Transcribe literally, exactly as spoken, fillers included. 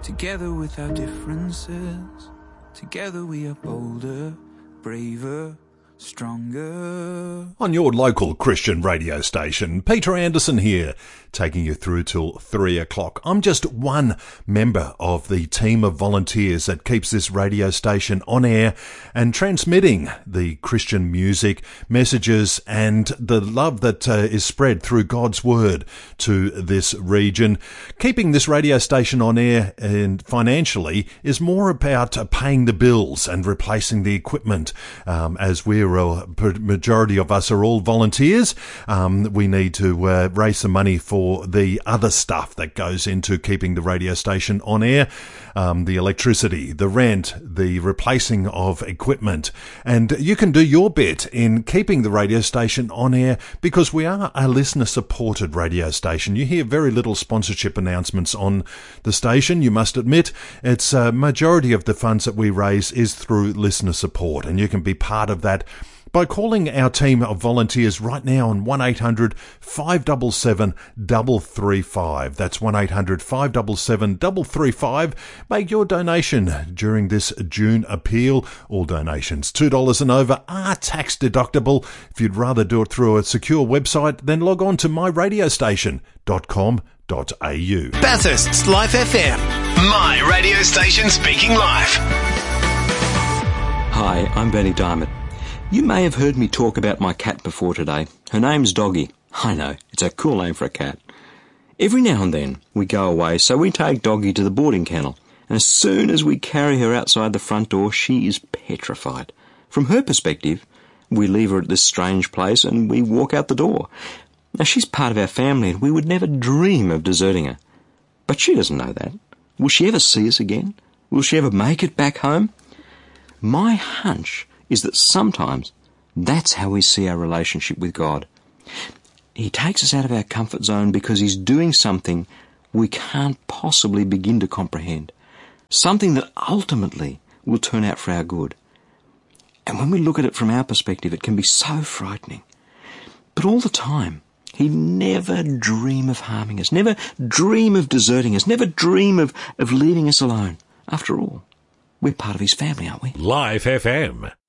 Together with our differences, together we are bolder, braver, stronger. On your local Christian radio station, Peter Anderson here, taking you through till three o'clock. I'm just one member of the team of volunteers that keeps this radio station on air and transmitting the Christian music, messages and the love that uh, is spread through God's word to this region. Keeping this radio station on air and financially is more about uh, paying the bills and replacing the equipment. Um, as we're a majority of us are all volunteers, um, we need to uh, raise some money for the other stuff that goes into keeping the radio station on air, um, the electricity, the rent, the replacing of equipment. And you can do your bit in keeping the radio station on air because we are a listener-supported radio station. You hear very little sponsorship announcements on the station, you must admit. It's a majority of the funds that we raise is through listener support, and you can be part of that by calling our team of volunteers right now on one eight hundred five seven seven three three five. That's one eight hundred five seven seven three three five. Make your donation during this June appeal. All donations two dollars and over are tax deductible. If you'd rather do it through a secure website, then log on to my radio station dot com dot a u. Bathurst's Life F M, my radio station speaking live. Hi, I'm Bernie Diamond. You may have heard me talk about my cat before today. Her name's Doggy. I know, it's a cool name for a cat. Every now and then we go away, so we take Doggy to the boarding kennel. And as soon as we carry her outside the front door, she is petrified. From her perspective, we leave her at this strange place and we walk out the door. Now, she's part of our family and we would never dream of deserting her. But she doesn't know that. Will she ever see us again? Will she ever make it back home? My hunch is that sometimes that's how we see our relationship with God. He takes us out of our comfort zone because he's doing something we can't possibly begin to comprehend, something that ultimately will turn out for our good. And when we look at it from our perspective, it can be so frightening. But all the time, he'd never dream of harming us, never dream of deserting us, never dream of, of leaving us alone. After all, we're part of his family, aren't we? Life F M.